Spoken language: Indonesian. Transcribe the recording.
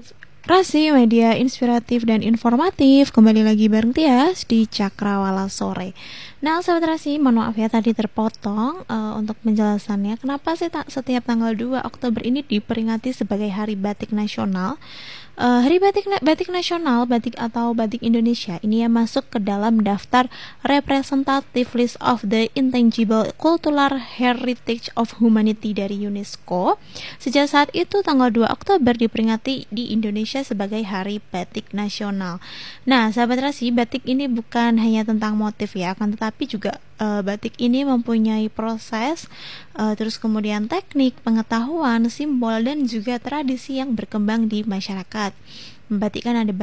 Rasi media inspiratif dan informatif. Kembali lagi bareng Tias di Cakrawala Sore. Nah, Sahabat Rasi, mohon maaf ya tadi terpotong untuk penjelasannya. Kenapa sih setiap tanggal 2 Oktober ini diperingati sebagai Hari Batik Nasional? Hari Batik Nasional, batik atau Batik Indonesia ini yang masuk ke dalam daftar Representative List of the Intangible Cultural Heritage of Humanity dari UNESCO. Sejak saat itu tanggal 2 Oktober diperingati di Indonesia sebagai Hari Batik Nasional. Nah, Sahabat Rasi, batik ini bukan hanya tentang motif ya, akan tetapi juga batik ini mempunyai proses, terus kemudian teknik, pengetahuan, simbol dan juga tradisi yang berkembang di masyarakat. Batik kan ada